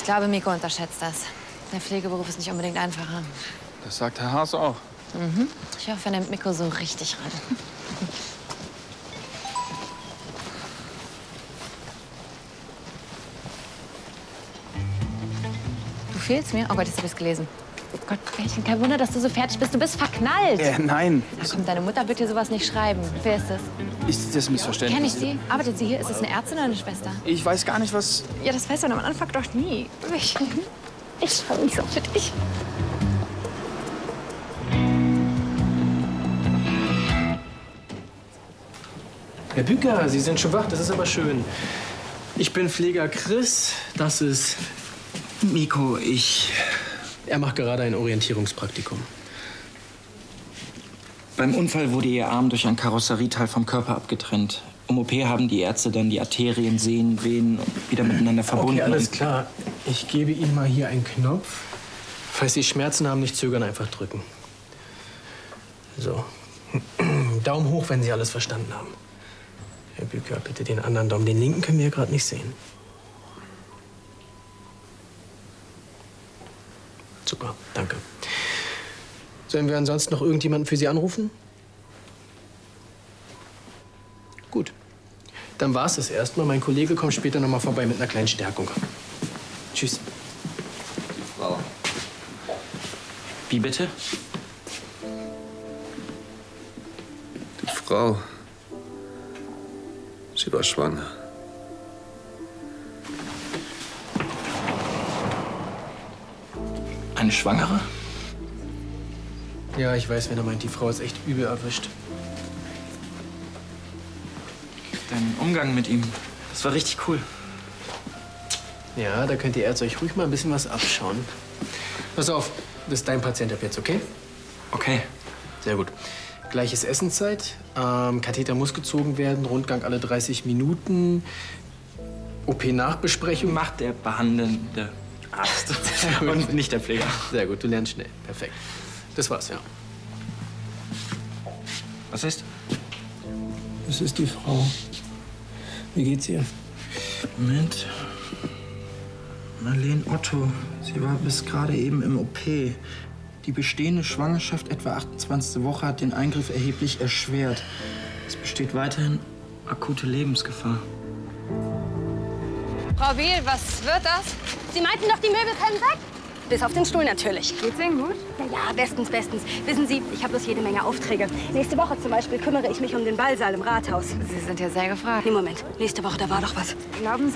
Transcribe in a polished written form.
glaube, Miko unterschätzt das. Der Pflegeberuf ist nicht unbedingt einfacher. Das sagt Herr Haas auch. Mhm. Ich hoffe, er nimmt Miko so richtig ran. Du fehlst mir? Oh Gott, jetzt habe ich es gelesen. Oh Gott, Bärchen, kein Wunder, dass du so fertig bist. Du bist verknallt. Nein. Na komm, deine Mutter wird dir sowas nicht schreiben. Wer ist das? Ist das Missverständnis? Kenn ich sie? Arbeitet sie hier? Ist das eine Ärztin oder eine Schwester? Ich weiß gar nicht, was... Ja, das weiß man am Anfang doch nie. Ich freue mich so für dich. Herr Bücker, Sie sind schon wach, das ist aber schön. Ich bin Pfleger Chris, das ist Miko, Er macht gerade ein Orientierungspraktikum. Beim Unfall wurde ihr Arm durch ein Karosserieteil vom Körper abgetrennt. Im OP haben die Ärzte dann die Arterien, Sehnen, Venen wieder miteinander verbunden. Okay, alles klar. Ich gebe Ihnen mal hier einen Knopf. Falls Sie Schmerzen haben, nicht zögern, einfach drücken. So. Daumen hoch, wenn Sie alles verstanden haben. Herr Bücker, bitte den anderen Daumen. Den linken können wir gerade nicht sehen. Super, danke. Sollen wir ansonsten noch irgendjemanden für Sie anrufen? Gut. Dann war's das erstmal. Mein Kollege kommt später noch mal vorbei mit einer kleinen Stärkung. Tschüss. Die Frau. Wie bitte? Die Frau. Sie war schwanger. Eine Schwangere? Ja, ich weiß, wenn er meint, die Frau ist echt übel erwischt. Dein Umgang mit ihm, das war richtig cool. Ja, da könnt ihr Ärzte euch ruhig mal ein bisschen was abschauen. Pass auf, das ist dein Patient ab jetzt, okay? Okay. Sehr gut. Gleiches Essenszeit, Katheter muss gezogen werden, Rundgang alle 30 Minuten, OP-Nachbesprechung. Macht der behandelnde Arzt und nicht der Pfleger. Sehr gut, du lernst schnell. Perfekt. Das war's, ja. Was ist? Das ist die Frau. Wie geht's ihr? Moment. Marlene Otto. Sie war bis gerade eben im OP. Die bestehende Schwangerschaft, etwa 28. Woche, hat den Eingriff erheblich erschwert. Es besteht weiterhin akute Lebensgefahr. Frau Biel, was wird das? Sie meinten doch, die Möbel können weg? Bis auf den Stuhl natürlich. Geht's Ihnen gut? Ja, bestens, bestens. Wissen Sie, ich habe bloß jede Menge Aufträge. Nächste Woche zum Beispiel kümmere ich mich um den Ballsaal im Rathaus. Sie sind ja sehr gefragt. Nee, Moment. Nächste Woche, da war doch was. Glauben